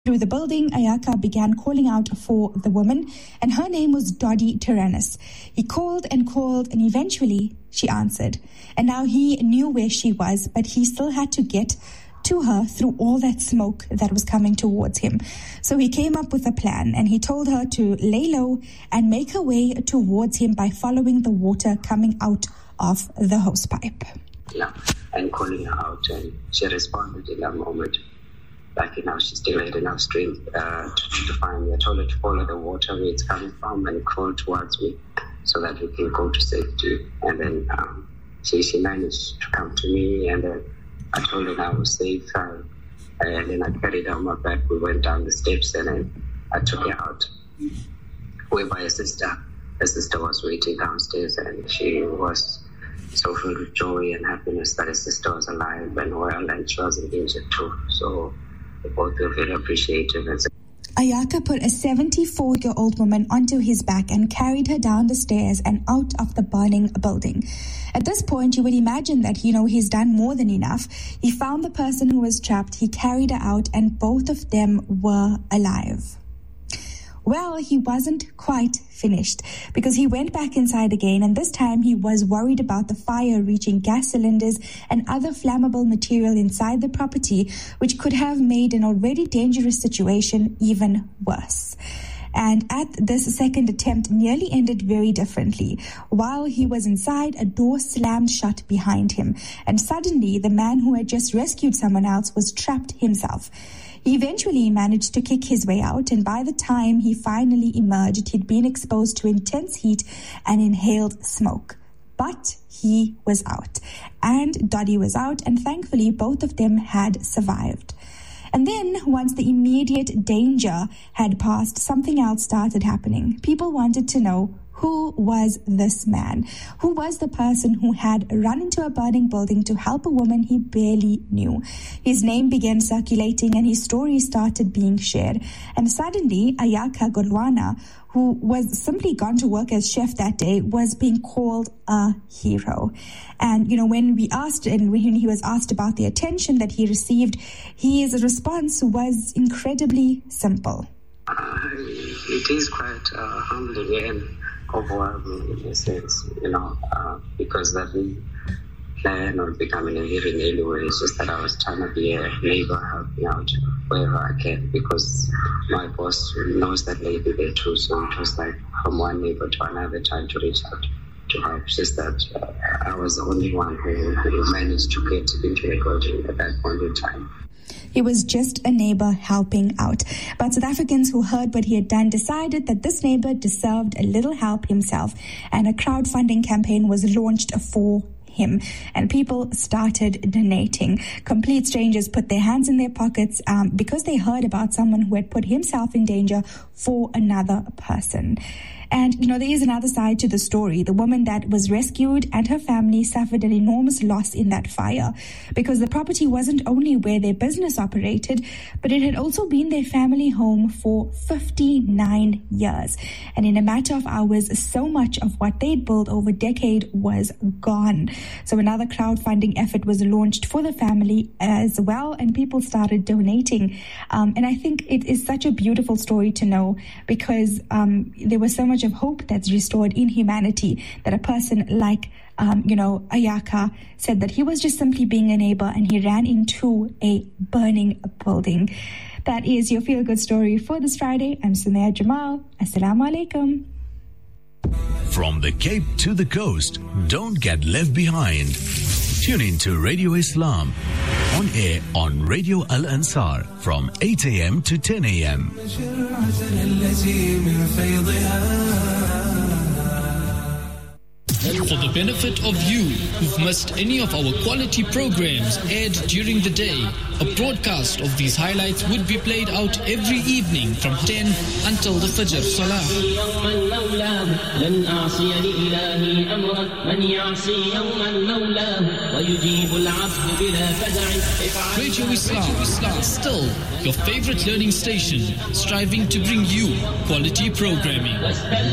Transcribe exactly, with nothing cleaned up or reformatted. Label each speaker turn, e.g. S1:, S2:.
S1: Through the building, Ayaka began calling out for the woman, and her name was Dodi Tyrannus. He called and called, and eventually she answered. And now he knew where she was, but he still had to get to her through all that smoke that was coming towards him. So he came up with a plan, and he told her to lay low and make her way towards him by following the water coming out of the hose pipe.
S2: Yeah, and calling her out, and she responded in that moment. Like, you know, she still had enough strength uh, to, to find me. I told her to follow the water where it's coming from and crawl towards me so that we can go to safety. And then um, she, she managed to come to me, and then I told her I was safe. Uh, and then I carried her on my back. We went down the steps, and then I took her out. Whereby her sister, her sister was waiting downstairs, and she was so filled with joy and happiness that her sister was alive and well, and she wasn't injured too. So they both were very appreciative. And
S1: Ayaka put a seventy-four-year-old woman onto his back and carried her down the stairs and out of the burning building. At this point, you would imagine that, you know, he's done more than enough. He found the person who was trapped, he carried her out, and both of them were alive. Well, he wasn't quite finished, because he went back inside again, and this time he was worried about the fire reaching gas cylinders and other flammable material inside the property, which could have made an already dangerous situation even worse. And at this second attempt nearly ended very differently. While he was inside, a door slammed shut behind him, and suddenly the man who had just rescued someone else was trapped himself. He eventually managed to kick his way out, and by the time he finally emerged, he'd been exposed to intense heat and inhaled smoke. But he was out, and Dodi was out, and thankfully both of them had survived. And then, once the immediate danger had passed, something else started happening. People wanted to know, who was this man? Who was the person who had run into a burning building to help a woman he barely knew? His name began circulating, and his story started being shared. And suddenly, Ayaka Golwana, who was simply gone to work as chef that day, was being called a hero. And, you know, when we asked, and when he was asked about the attention that he received, his response was incredibly simple.
S2: Uh, it is quite uh, humbling and overwhelming in a sense, you know, uh, because that we plan on becoming a hero in any way. It's just that I was trying to be a neighbor, helping out wherever I can, because my boss knows that lady there too. So it was like from one neighbor to another, trying to reach out to help. It's just that uh, I was the only one who, who managed to get into a building at that point in time.
S1: He was just a neighbor helping out. But South Africans who heard what he had done decided that this neighbor deserved a little help himself, and a crowdfunding campaign was launched for him, and people started donating. Complete strangers put their hands in their pockets um, because they heard about someone who had put himself in danger for another person. And, you know, there is another side to the story. The woman that was rescued and her family suffered an enormous loss in that fire, because the property wasn't only where their business operated, but it had also been their family home for fifty-nine years. And in a matter of hours, so much of what they'd built over a decade was gone. So another crowdfunding effort was launched for the family as well, and people started donating. Um, and I think it is such a beautiful story to know, because um, there was so much of hope that's restored in humanity, that a person like, um, you know, Ayaka said that he was just simply being a neighbor and he ran into a burning building. That is your feel-good story for this Friday. I'm Sumaya Jamal. Assalamu alaikum.
S3: From the Cape to the coast, don't get left behind. Tune in to Radio Islam, on air on Radio Al Ansar from eight a.m. to ten a.m.
S4: For the benefit of you who've missed any of our quality programs aired during the day, a broadcast of these highlights would be played out every evening from ten until the Fajr Salah. Radio Islam, still your favorite learning station, striving to bring you quality programming.